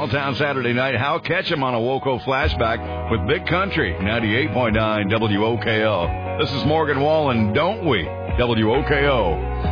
Small Town Saturday night. Hal Ketchum on a Woco flashback with Big Country, 98.9 WOKO. This is Morgan Wallen, Don't We? WOKO.